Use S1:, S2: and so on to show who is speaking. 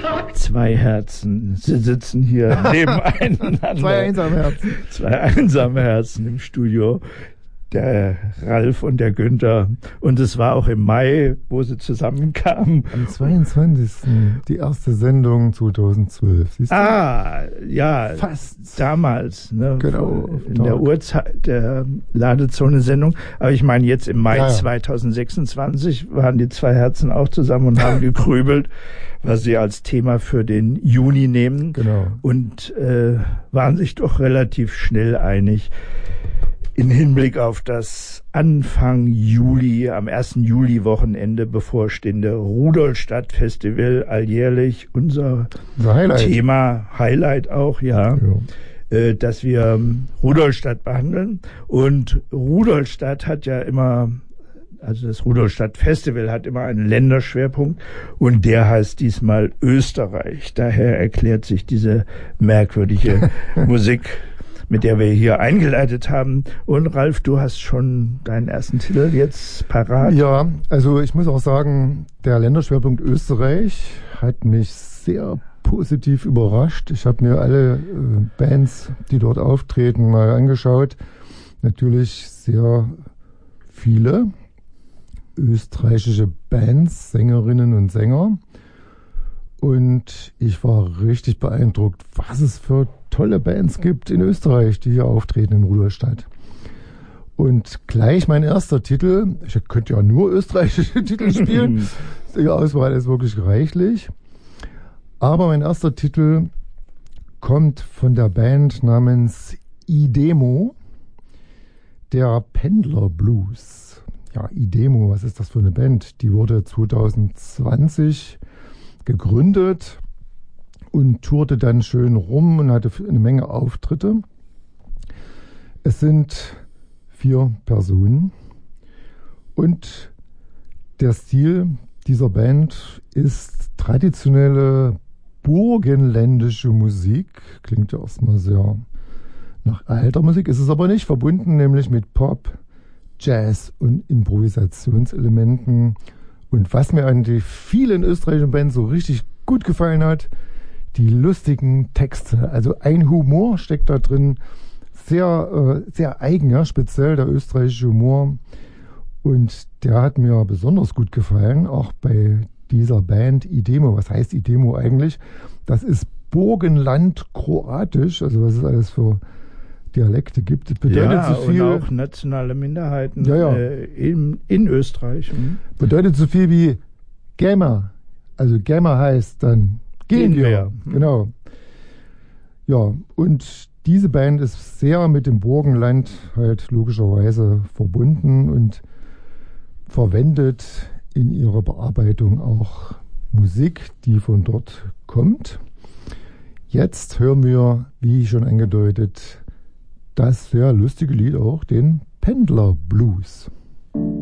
S1: Zwei Herzen. Sie sitzen hier nebeneinander.
S2: Zwei einsame Herzen.
S1: Zwei einsame Herzen im Studio. Der Ralf und der Günther. Und es war auch im Mai, wo sie zusammenkamen.
S2: Am 22. die erste Sendung 2012. Siehst du?
S1: Ja.
S2: Fast.
S1: Damals. Ne,
S2: genau.
S1: In der Uhrzeit der Ladezone-Sendung. Aber ich meine, jetzt im Mai 2026 waren die zwei Herzen auch zusammen und haben gegrübelt, was sie als Thema für den Juni nehmen.
S2: Genau.
S1: Und waren sich doch relativ schnell einig. In Hinblick auf das Anfang Juli, am 1. Juli-Wochenende bevorstehende Rudolstadt-Festival, alljährlich unser Thema, Highlight auch, ja. Dass wir Rudolstadt behandeln. Und Rudolstadt hat ja immer, also das Rudolstadt-Festival hat immer einen Länderschwerpunkt und der heißt diesmal Österreich. Daher erklärt sich diese merkwürdige Musik, mit der wir hier eingeleitet haben. Und Ralf, du hast schon deinen ersten Titel jetzt parat.
S2: Ja, also ich muss auch sagen, der Länderschwerpunkt Österreich hat mich sehr positiv überrascht. Ich habe mir alle Bands, die dort auftreten, mal angeschaut. Natürlich sehr viele österreichische Bands, Sängerinnen und Sänger. Und ich war richtig beeindruckt, was es für tolle Bands gibt in Österreich, die hier auftreten in Rudolstadt. Und gleich mein erster Titel, ich könnte ja nur österreichische Titel spielen, die Auswahl ist wirklich reichlich. Aber mein erster Titel kommt von der Band namens Idemo, der Pendler Blues. Ja, Idemo, was ist das für eine Band? Die wurde 2020 gegründet und tourte dann schön rum und hatte eine Menge Auftritte. Es sind 4 Personen und der Stil dieser Band ist traditionelle burgenländische Musik. Klingt ja erstmal sehr nach alter Musik, ist es aber nicht, verbunden nämlich mit Pop, Jazz und Improvisationselementen. Und was mir an die vielen österreichischen Bands so richtig gut gefallen hat, die lustigen Texte. Also ein Humor steckt da drin, sehr eigen, ja, speziell der österreichische Humor. Und der hat mir besonders gut gefallen, auch bei dieser Band Idemo. Was heißt Idemo eigentlich? Das ist Burgenland Kroatisch, also was es alles für Dialekte gibt. Das bedeutet so viel,
S1: und auch nationale Minderheiten in Österreich.
S2: Bedeutet so viel wie Gamer. Also Gamer heißt dann gehen wir. Genau. Ja, und diese Band ist sehr mit dem Burgenland halt logischerweise verbunden und verwendet in ihrer Bearbeitung auch Musik, die von dort kommt. Jetzt hören wir, wie schon angedeutet, das sehr lustige Lied auch, den Pendler Blues.